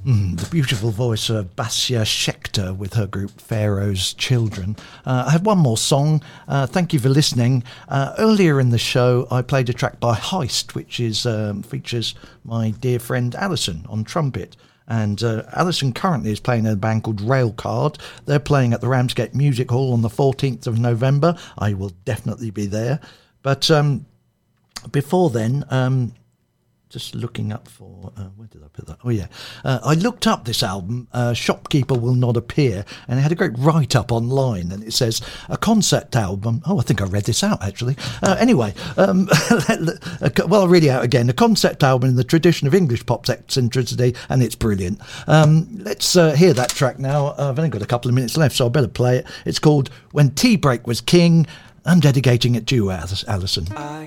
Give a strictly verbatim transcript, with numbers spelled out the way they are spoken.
Mm, the beautiful voice of Basia Schechter with her group Pharaoh's Children. Uh, I have one more song. Uh, thank you for listening. Uh, earlier in the show, I played a track by Heist, which is um, features my dear friend Alison on trumpet. And uh, Alison currently is playing in a band called Railcard. They're playing at the Ramsgate Music Hall on the fourteenth of November. I will definitely be there. But um, before then... Um, Just looking up for, uh, where did I put that? Oh, yeah. Uh, I looked up this album, uh, Shopkeeper Will Not Appear, and it had a great write-up online, and it says, a concept album. Oh, I think I read this out, actually. Uh, anyway, um, well, I'll read it out again. A concept album in the tradition of English pop eccentricity, and it's brilliant. Um, let's uh, hear that track now. Uh, I've only got a couple of minutes left, so I better play it. It's called When Tea Break Was King. I'm dedicating it to you, Alison. I